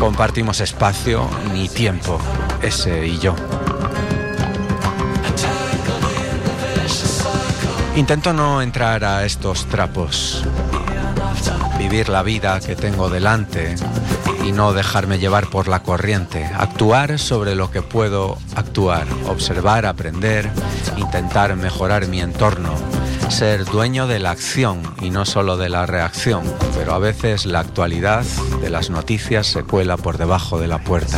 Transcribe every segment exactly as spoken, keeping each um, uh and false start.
Compartimos espacio ni tiempo, ese y yo. Intento no entrar a estos trapos, vivir la vida que tengo delante y no dejarme llevar por la corriente, actuar sobre lo que puedo actuar, observar, aprender, intentar mejorar mi entorno, ser dueño de la acción y no solo de la reacción, pero a veces la actualidad de las noticias se cuela por debajo de la puerta.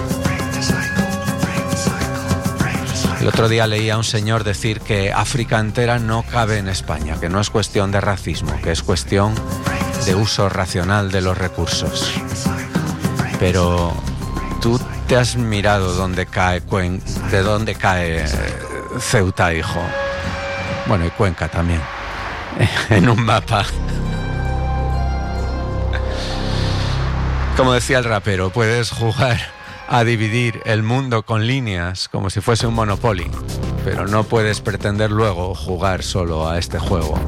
El otro día leí a un señor decir que África entera no cabe en España, que no es cuestión de racismo, que es cuestión de uso racional de los recursos. Pero tú te has mirado dónde cae Cuen- de dónde cae Ceuta, hijo. Bueno, y Cuenca también, en un mapa. Como decía el rapero, puedes jugar a dividir el mundo con líneas como si fuese un Monopoly, pero no puedes pretender luego jugar solo a este juego.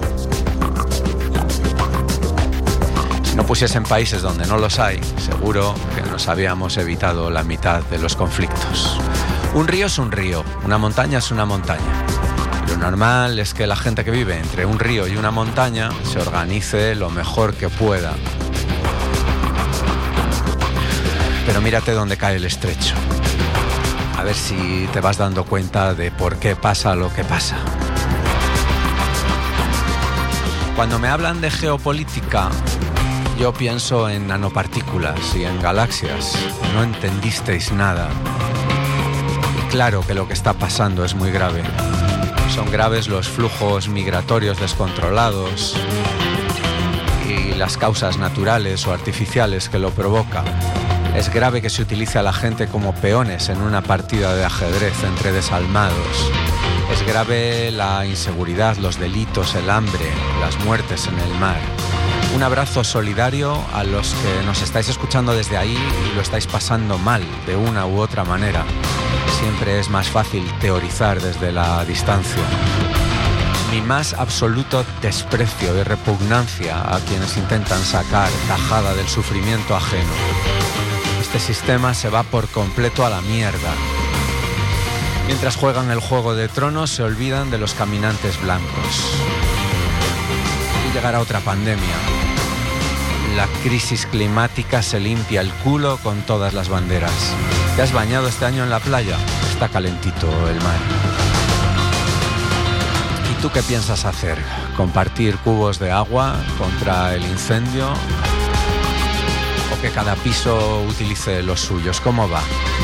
Si no pusiesen países donde no los hay, seguro que nos habíamos evitado la mitad de los conflictos. Un río es un río, una montaña es una montaña. Lo normal es que la gente que vive entre un río y una montaña se organice lo mejor que pueda. Pero mírate dónde cae el estrecho. A ver si te vas dando cuenta de por qué pasa lo que pasa. Cuando me hablan de geopolítica, yo pienso en nanopartículas y en galaxias. No entendisteis nada. Y claro que lo que está pasando es muy grave. Son graves los flujos migratorios descontrolados y las causas naturales o artificiales que lo provocan. Es grave que se utilice a la gente como peones en una partida de ajedrez entre desalmados. Es grave la inseguridad, los delitos, el hambre, las muertes en el mar. Un abrazo solidario a los que nos estáis escuchando desde ahí y lo estáis pasando mal de una u otra manera. Siempre es más fácil teorizar desde la distancia. Mi más absoluto desprecio y repugnancia a quienes intentan sacar tajada del sufrimiento ajeno. Este sistema se va por completo a la mierda. Mientras juegan el juego de tronos, se olvidan de los caminantes blancos. Y llegará otra pandemia. La crisis climática se limpia el culo con todas las banderas. ¿Te has bañado este año en la playa? Está calentito el mar. ¿Y tú qué piensas hacer? ¿Compartir cubos de agua contra el incendio? ¿O que cada piso utilice los suyos? ¿Cómo va?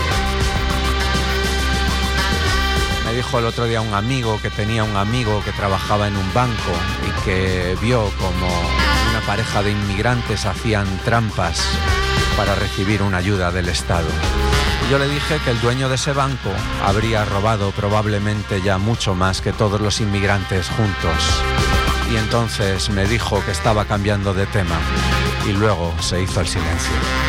Me dijo el otro día un amigo que tenía un amigo que trabajaba en un banco y que vio como una pareja de inmigrantes hacían trampas para recibir una ayuda del Estado. Y yo le dije que el dueño de ese banco habría robado probablemente ya mucho más que todos los inmigrantes juntos. Y entonces me dijo que estaba cambiando de tema y luego se hizo el silencio.